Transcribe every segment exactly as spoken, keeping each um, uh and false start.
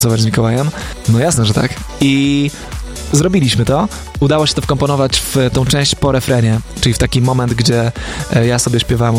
z Mikołajem? No jasne, że tak. I zrobiliśmy to. Udało się to wkomponować w tą część po refrenie, czyli w taki moment, gdzie ja sobie śpiewam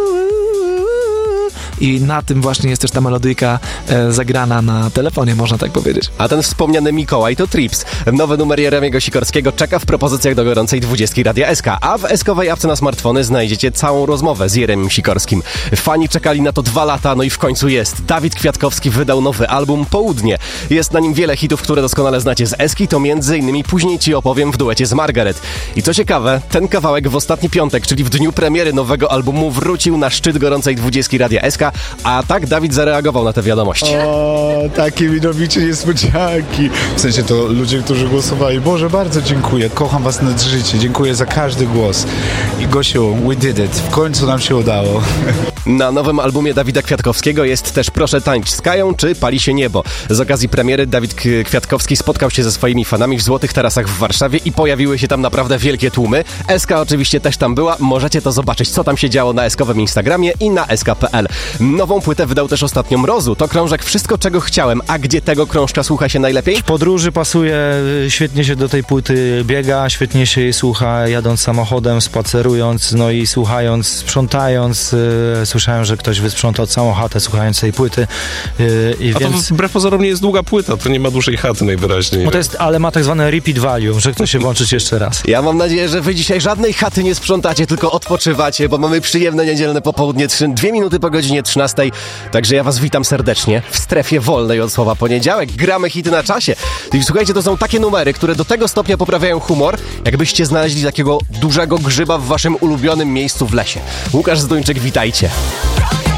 i na tym właśnie jest też ta melodyjka e, zagrana na telefonie, można tak powiedzieć. A ten wspomniany Mikołaj to Trips. Nowy numer Jeremiego Sikorskiego czeka w propozycjach do gorącej dwudziestki Radia S K, a w eskowej apce na smartfony znajdziecie całą rozmowę z Jeremim Sikorskim. Fani czekali na to dwa lata, no i w końcu jest. Dawid Kwiatkowski wydał nowy album Południe. Jest na nim wiele hitów, które doskonale znacie z Eski, to między innymi Później ci opowiem w duecie z Margaret. I co ciekawe, ten kawałek w ostatni piątek, czyli w dniu premiery nowego albumu, wrócił na szczyt gorącej dwudziestki Radia S K, a tak Dawid zareagował na tę wiadomość. O, takie mi robicie niespodzianki. W sensie to ludzie, którzy głosowali. Boże, bardzo dziękuję. Kocham was nad życie. Dziękuję za każdy głos. I Gosiu, we did it. W końcu nam się udało. Na nowym albumie Dawida Kwiatkowskiego jest też Proszę tańcz z Kają czy Pali się niebo. Z okazji premiery Dawid Kwiatkowski spotkał się ze swoimi fanami w Złotych Tarasach w Warszawie i pojawiły się tam naprawdę wielkie tłumy. S K oczywiście też tam była. Możecie to zobaczyć, co tam się działo na eskowym Instagramie i na S K kropka P L. Nową płytę wydał też ostatnio Mrozu. To krążek Wszystko, czego chciałem. A gdzie tego krążka słucha się najlepiej? W podróży pasuje, świetnie się do tej płyty biega, świetnie się jej słucha jadąc samochodem, spacerując, no i słuchając, sprzątając. Yy, słyszałem, że ktoś wysprzątał całą chatę słuchając tej płyty. Yy, i A więc... to wbrew pozorom nie jest długa płyta, to nie ma dłużej chaty najwyraźniej. No to jest, ale ma tak zwane repeat value, że chce się włączyć jeszcze raz. Ja mam nadzieję, że wy dzisiaj żadnej chaty nie sprzątacie, tylko odpoczywacie, bo mamy przyjemne niedzielne popołudnie, dwie minuty po godzinie trzynastej. Także ja was witam serdecznie w strefie wolnej od słowa poniedziałek. Gramy hity na czasie. I słuchajcie, to są takie numery, które do tego stopnia poprawiają humor, jakbyście znaleźli takiego dużego grzyba w waszym ulubionym miejscu w lesie. Łukasz Zduńczyk, witajcie.